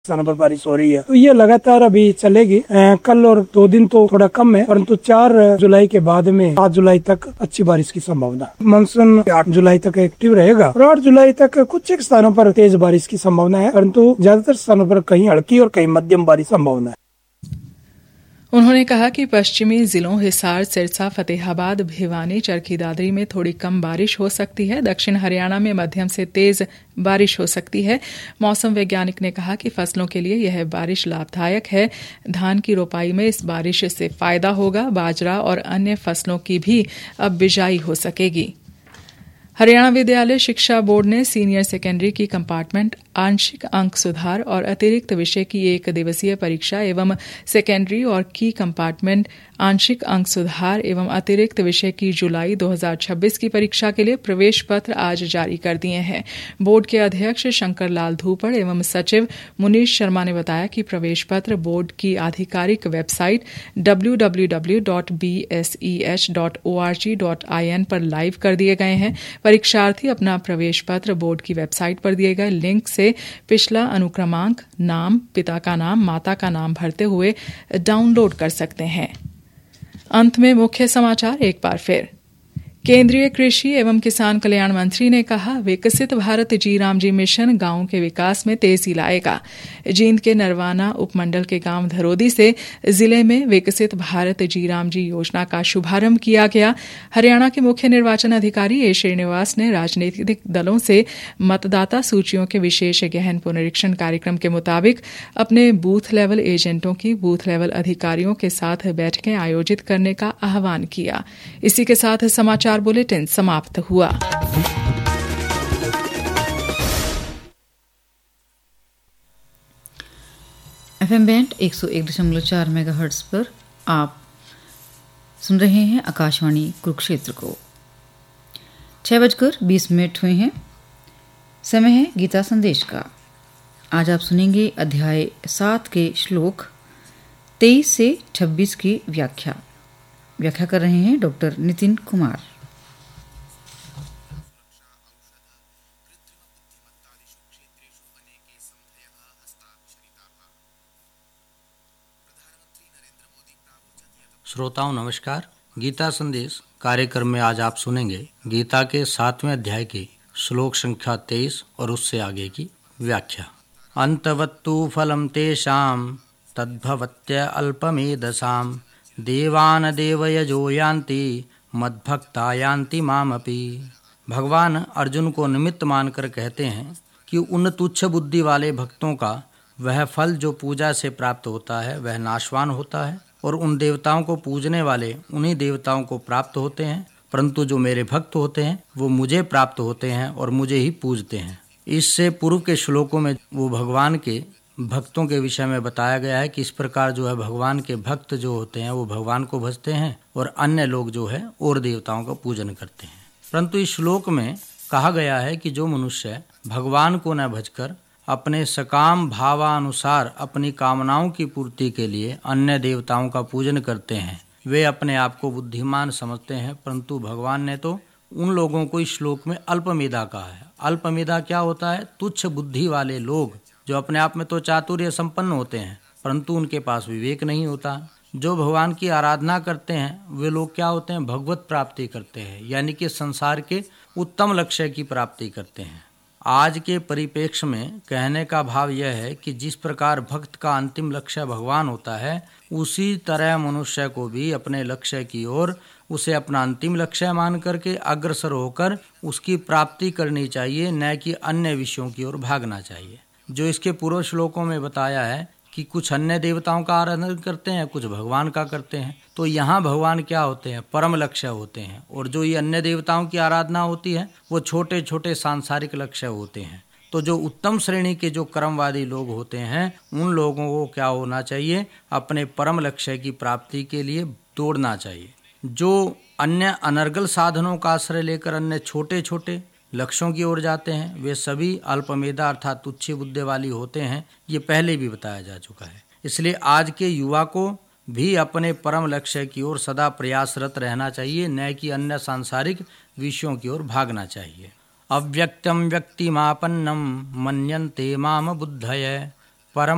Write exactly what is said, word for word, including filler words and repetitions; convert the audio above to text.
स्थानों पर बारिश हो रही है, तो ये लगातार अभी चलेगी। कल और दो दिन तो थोड़ा कम है, परंतु चार जुलाई के बाद में सात जुलाई तक अच्छी बारिश की संभावना। मानसून आठ जुलाई तक एक्टिव रहेगा और आठ जुलाई तक कुछ एक स्थानों पर तेज बारिश की संभावना है, परंतु ज्यादातर स्थानों पर कहीं हल्की और कहीं मध्यम बारिश संभावना है। उन्होंने कहा कि पश्चिमी जिलों हिसार, सिरसा, फतेहाबाद, भिवानी, चरखी दादरी में थोड़ी कम बारिश हो सकती है। दक्षिण हरियाणा में मध्यम से तेज बारिश हो सकती है। मौसम वैज्ञानिक ने कहा कि फसलों के लिए यह बारिश लाभदायक है। धान की रोपाई में इस बारिश से फायदा होगा। बाजरा और अन्य फसलों की भी अब बिजाई हो सकेगी। हरियाणा विद्यालय शिक्षा बोर्ड ने सीनियर सेकेंडरी की कंपार्टमेंट आंशिक अंक सुधार और अतिरिक्त विषय की एक दिवसीय परीक्षा एवं सेकेंडरी और की कंपार्टमेंट आंशिक अंक सुधार एवं अतिरिक्त विषय की जुलाई दो हज़ार छब्बीस की परीक्षा के लिए प्रवेश पत्र आज जारी कर दिए हैं। बोर्ड के अध्यक्ष शंकर लाल धूपड़ एवं सचिव मुनीश शर्मा ने बताया कि प्रवेश पत्र बोर्ड की आधिकारिक website W W W dot B S E H dot O R G dot I N पर लाइव कर दिए गए हैं। परीक्षार्थी अपना प्रवेश पत्र बोर्ड की वेबसाइट पर दिए गए लिंक से पिछला अनुक्रमांक, नाम, पिता का नाम, माता का नाम भरते हुए डाउनलोड कर सकते हैं। अंत में मुख्य समाचार एक बार फिर। केंद्रीय कृषि एवं किसान कल्याण मंत्री ने कहा, विकसित भारत जी राम जी मिशन गांवों के विकास में तेजी लाएगा। जींद के नरवाना उपमंडल के गांव धरोदी से जिले में विकसित भारत जी राम जी योजना का शुभारंभ किया गया। हरियाणा के मुख्य निर्वाचन अधिकारी ए श्रीनिवास ने राजनीतिक दलों से मतदाता सूचियों के विशेष गहन पुनरीक्षण कार्यक्रम के मुताबिक अपने बूथ लेवल एजेंटों की बूथ लेवल अधिकारियों के साथ बैठकें आयोजित करने का आह्वान किया। इसी के साथ समाचार बुलेटिन समाप्त हुआ। एफएम बैंड एक सौ एक दशमलव चार मेगाहर्ट्ज पर आप सुन रहे हैं आकाशवाणी कुरुक्षेत्र को। छह बजकर बीस मिनट हुए हैं। समय है गीता संदेश का। आज आप सुनेंगे अध्याय सात के श्लोक तेईस से छब्बीस की व्याख्या। व्याख्या कर रहे हैं डॉक्टर नितिन कुमार। श्रोताओं नमस्कार। गीता संदेश कार्यक्रम में आज आप सुनेंगे गीता के सातवें अध्याय की श्लोक संख्या तेईस और उससे आगे की व्याख्या। अंतवत्तु फलम तेषाम तद्भवत्य अल्पमेधसाम देवान देवयजो यान्ति मद्भक्ता यान्ति मामपि। भगवान अर्जुन को निमित्त मानकर कहते हैं कि उन तुच्छ बुद्धि वाले भक्तों का वह फल जो पूजा से प्राप्त होता है वह नाशवान होता है, और उन देवताओं को पूजने वाले उन्हीं देवताओं को प्राप्त होते हैं, परंतु जो मेरे भक्त होते हैं वो मुझे प्राप्त होते हैं और मुझे ही पूजते हैं। इससे पूर्व के श्लोकों में वो भगवान के भक्तों के विषय में बताया गया है कि इस प्रकार जो है भगवान के भक्त जो होते हैं वो भगवान को भजते हैं और अन्य लोग जो है और देवताओं का पूजन करते हैं। परंतु इस श्लोक में कहा गया है कि जो मनुष्य भगवान को न भजकर अपने सकाम भावानुसार अपनी कामनाओं की पूर्ति के लिए अन्य देवताओं का पूजन करते हैं वे अपने आप को बुद्धिमान समझते हैं, परंतु भगवान ने तो उन लोगों को इस श्लोक में अल्पमेधा कहा है। अल्पमेधा क्या होता है? तुच्छ बुद्धि वाले लोग जो अपने आप में तो चातुर्य संपन्न होते हैं परंतु उनके पास विवेक नहीं होता। जो भगवान की आराधना करते हैं वे लोग क्या होते हैं? भगवत प्राप्ति करते हैं, यानी कि संसार के उत्तम लक्ष्य की प्राप्ति करते हैं। आज के परिप्रेक्ष्य में कहने का भाव यह है कि जिस प्रकार भक्त का अंतिम लक्ष्य भगवान होता है उसी तरह मनुष्य को भी अपने लक्ष्य की ओर उसे अपना अंतिम लक्ष्य मान करके अग्रसर होकर उसकी प्राप्ति करनी चाहिए, न कि अन्य विषयों की ओर भागना चाहिए। जो इसके पूर्व श्लोकों में बताया है कि कुछ अन्य देवताओं का आराधना करते हैं, कुछ भगवान का करते हैं, तो यहाँ भगवान क्या होते हैं? परम लक्ष्य होते हैं, और जो ये अन्य देवताओं की आराधना होती है वो छोटे छोटे सांसारिक लक्ष्य होते हैं। तो जो उत्तम श्रेणी के जो कर्मवादी लोग होते हैं उन लोगों को क्या होना चाहिए? अपने परम लक्ष्य की प्राप्ति के लिए दौड़ना चाहिए। जो अन्य अनर्गल साधनों का आश्रय लेकर अन्य छोटे छोटे लक्ष्यों की ओर जाते हैं वे सभी अल्पमेधा अर्थात तुच्छ बुद्धि वाली होते हैं। ये पहले भी बताया जा चुका है। इसलिए आज के युवा को भी अपने परम लक्ष्य की ओर सदा प्रयासरत रहना चाहिए, न कि अन्य सांसारिक विषयों की ओर भागना चाहिए। अव्यक्तम व्यक्तिमापन्नम मन्यन्ते माम बुद्धय